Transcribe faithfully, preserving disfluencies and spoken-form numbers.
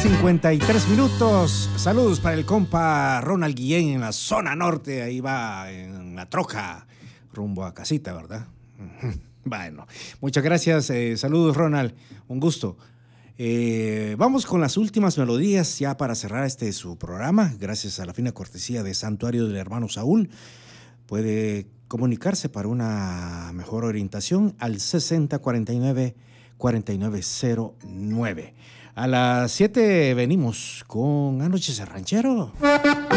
cincuenta y tres minutos. Saludos para el compa Ronald Guillén en la zona norte. Ahí va en la troca, rumbo a casita, ¿verdad? Bueno, muchas gracias. Eh, saludos, Ronald. Un gusto. Eh, vamos con las últimas melodías ya para cerrar este su programa. Gracias a la fina cortesía de Santuario del Hermano Saúl. Puede comunicarse para una mejor orientación al sesenta cuarenta y nueve cuarenta y nueve cero nueve. A las siete venimos con Anoches de Ranchero.